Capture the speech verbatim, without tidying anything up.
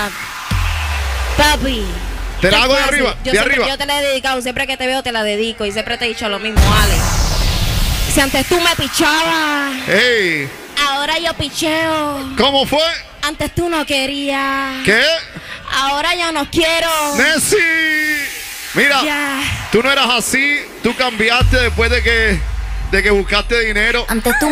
Mira, papi. Te la hago de fácil. arriba, Yo de siempre, arriba. Yo te la he dedicado, siempre que te veo te la dedico y siempre te he dicho lo mismo, Ale. Si antes tú me pichabas, Hey, ahora yo picheo. ¿cómo fue? Antes tú no querías. ¿Qué? Ahora yo no quiero. Nessie. Mira, Ya. tú no eras así, tú cambiaste después de que, de que buscaste dinero. Antes tú